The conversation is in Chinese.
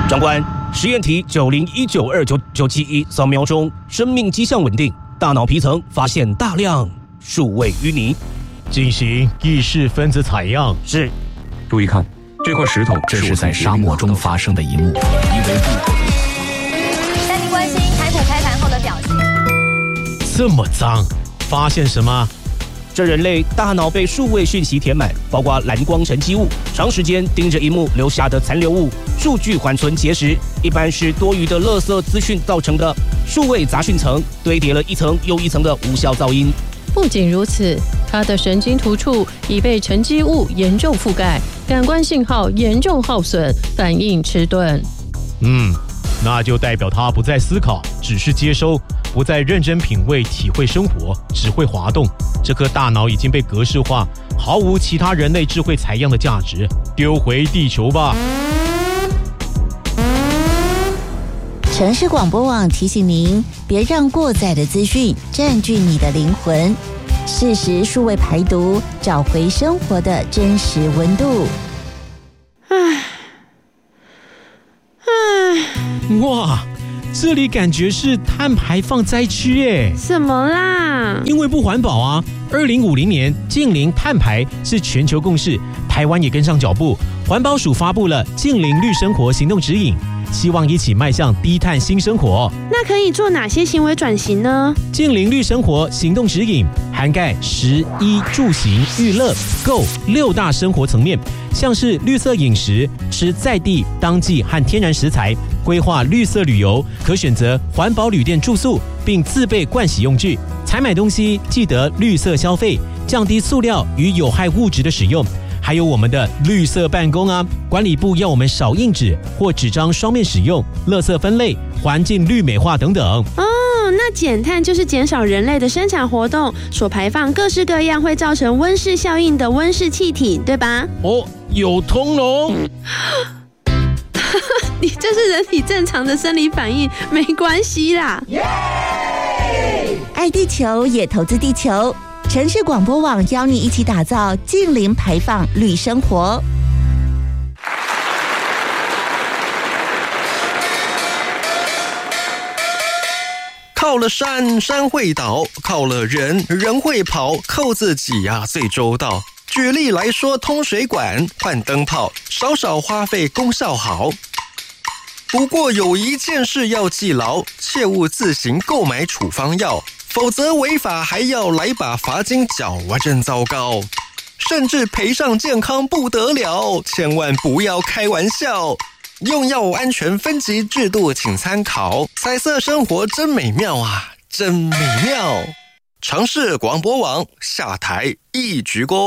长官，实验题90192991扫描中，生命迹象稳定，大脑皮层发现大量数位淤泥。 进行意识分子采样。 是。 注意看，这块石头这是在沙漠中发生的一幕，因为带您关心台股开盘后的表现。 这么脏，发现什么？ 这人类大脑被数位讯息填满，包括蓝光沉积物，长时间盯着萤幕留下的残留物，数据缓存结实，一般是多余的垃圾资讯造成的。数位杂讯层堆叠了一层又一层的无效噪音。 不仅如此，它的神经突触已被沉积物严重覆盖，感官信号严重耗损，反应迟钝。 那就代表他不再思考，只是接收，不再认真品味、体会生活，只会滑动。这颗大脑已经被格式化，毫无其他人类智慧采样的价值，丢回地球吧。 城市广播网提醒您，别让过载的资讯占据你的灵魂，适时数位排毒，找回生活的真实温度。 哇，这里感觉是碳排放灾区耶！ 什么啦？ 因为不环保啊！2050年净零碳排是全球共识，台湾也跟上脚步。环保署发布了净零绿生活行动指引，希望一起迈向低碳新生活。 那可以做哪些行为转型呢？ 净零绿生活行动指引涵盖食衣住行娱乐购6大生活层面，像是绿色饮食，吃在地当季和天然食材，规划绿色旅游，可选择环保旅店住宿，并自备盥洗用具。采买东西记得绿色消费，降低塑料与有害物质的使用。还有我们的绿色办公啊，管理部要我们少印纸或纸张双面使用，垃圾分类，环境绿美化等等。 那减碳就是减少人类的生产活动所排放各式各样会造成温室效应的温室气体，对吧？ 有通喽！ 你这是人体正常的生理反应，没关系啦。 爱地球也投资地球，城市广播网邀你一起打造净零排放绿生活。 靠了山，山会倒；靠了人，人会跑。靠自己呀，最周到。举例来说，通水管、换灯泡，少花费，功效好。不过有一件事要记牢，切勿自行购买处方药，否则违法还要来把罚金缴啊，真糟糕。甚至赔上健康不得了，千万不要开玩笑。用药安全分级制度请参考，彩色生活真美妙啊，真美妙。城市广播网下台一鞠躬。